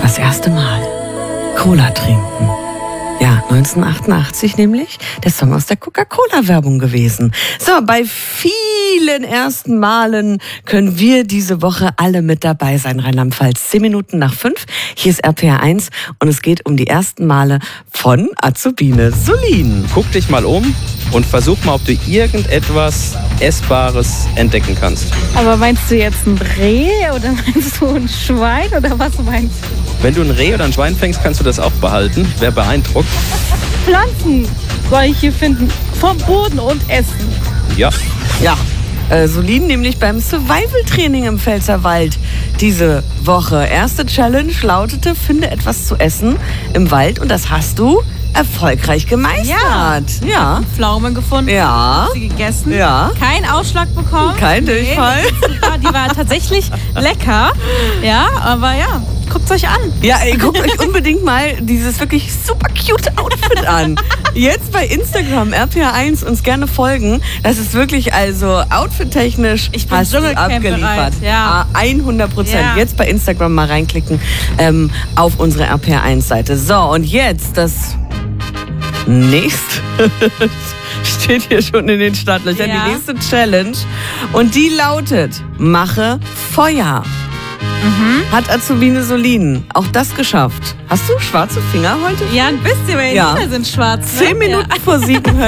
Das erste Mal Cola trinken. Ja, 1988 nämlich, der Song aus der Coca-Cola-Werbung gewesen. So, bei vielen ersten Malen können wir diese Woche alle mit dabei sein. Rheinland-Pfalz, 10 Minuten nach 5. Hier ist RPR 1 und es geht um die ersten Male von Azubine Solin. Guck dich mal um und versuch mal, ob du irgendetwas Essbares entdecken kannst. Aber meinst du jetzt ein Reh oder meinst du ein Schwein oder was meinst du? Wenn du ein Reh oder ein Schwein fängst, kannst du das auch behalten. Wer beeindruckt? Pflanzen soll ich hier finden. Vom Boden und essen. Ja. Ja, Solin nämlich beim Survival-Training im Pfälzerwald diese Woche. Erste Challenge lautete, finde etwas zu essen im Wald und das hast du erfolgreich gemeistert. Ja. Pflaume gefunden. Ja. Sie gegessen. Ja. Kein Ausschlag bekommen. Kein Durchfall. Die war tatsächlich lecker. Ja, aber ja, guckt's euch an. Ja, ey, guckt euch unbedingt mal dieses wirklich super cute Outfit an. Jetzt bei Instagram, RPR1, uns gerne folgen. Das ist wirklich also outfit-technisch Ich bin hast du Dschungelcamp abgeliefert. bereit, ja. 100%. Ja. Jetzt bei Instagram mal reinklicken auf unsere RPR1-Seite. So, und jetzt das nächste steht hier schon in den Startlöchern. Ja. Die nächste Challenge. Und die lautet, mache Feuer. Hat Azubine Solin auch das geschafft? Hast du schwarze Finger heute? Ja, ein bisschen, weil die Ja. Finger sind schwarz. 10 Minuten vor 7